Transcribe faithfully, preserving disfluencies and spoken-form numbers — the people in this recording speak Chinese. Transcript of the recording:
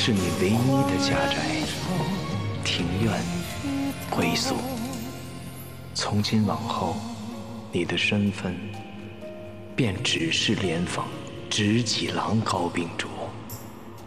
是你唯一的家宅、庭院、归宿。从今往后，你的身份便只是连峰，执戟郎高并主。